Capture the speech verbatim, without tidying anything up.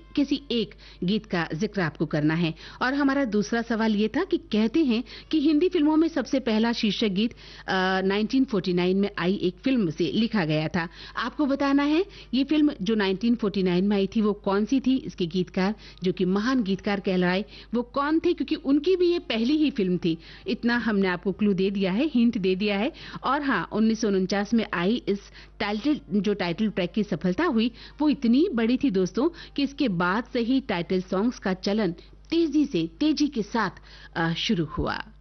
किसी एक गीत का जिक्र आपको करना है। और हमारा दूसरा सवाल ये था कि कहते हैं कि हिंदी फिल्मों में सबसे पहला शीर्षक गीत नाइनटीन फोर्टी नाइन में आई एक फिल्म से लिखा गया था। आपको बताना है ये फिल्म जो नाइनटीन फोर्टी नाइन में आई थी वो कौन सी थी, इसके गीतकार जो कि महान गीतकार कहलाए वो कौन थे, क्योंकि उनकी भी ये पहली ही फिल्म थी। इतना हमने आपको क्लू दे दिया है, हिंट दे दिया है। और हाँ, उन्नीस सौ उनचास में आई इस टाइटल जो टाइटल ट्रैक की सफलता हुई वो इतनी बड़ी थी दोस्तों कि इसके बाद से ही टाइटल सॉन्ग्स का चलन तेजी से तेजी के साथ शुरू हुआ।